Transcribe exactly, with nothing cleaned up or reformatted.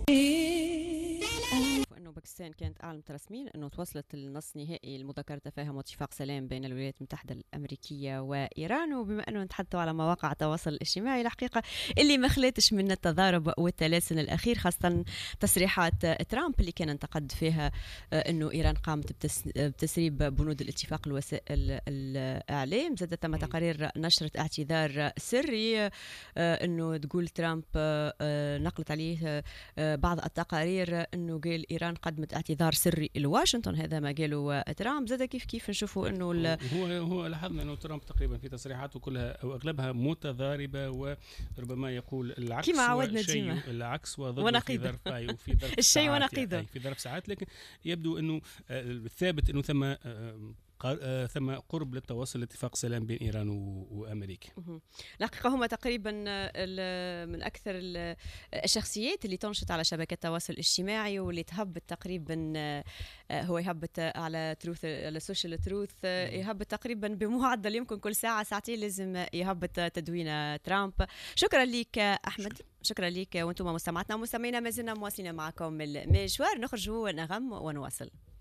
وأنه باكستان كانت أعلنت رسميا أنه توصلت النص نهائي لمذكرة تفاهم واتفاق سلام بين الولايات المتحدة الأمريكية وإيران. وبما أنه نتحدثوا على مواقع التواصل الاجتماعي، الحقيقة اللي ما خلاتش من التضارب والتلاسن الأخير، خاصة تصريحات ترامب اللي كان انتقد فيها أنه إيران قامت بتسريب بنود الاتفاق الوسائل الإعلام. زادت تم تقارير نشرة اعتذار سري أنه تقول ترامب نقلت عليه بعض التقارير أنه قال إيران قدمت اعتذار سري لواشنطن، هذا ما قالوا ترامب. زاد كيف كيف نشوفوا أنه هو هو لاحظنا أنه ترامب تقريبا في تصريحاته كلها أو أغلبها متضاربة، وربما يقول العكس كما عودنا ديما العكس وضد في ظرف وفي ظرف الشيء ونقيضه يعني في ظرف ساعات، لكن يبدو أنه ثابت أنه ثم ثم قرب للتوصل لاتفاق سلام بين إيران وأمريكا. الحقيقة هما تقريبا من أكثر الشخصيات اللي تنشط على شبكات التواصل الاجتماعي واللي تهبط تقريبا، هو يهبط على تروث على سوشيال تروث، يهبط تقريبا بمعدل يمكن كل ساعة ساعتين لازم يهبط تدوين ترامب. شكرا لك أحمد، شكرا لك. وانتم مستمعاتنا ومستمعينا ما زلنا مواصلين معكم المشوار، نخرجوا نغم ونواصل.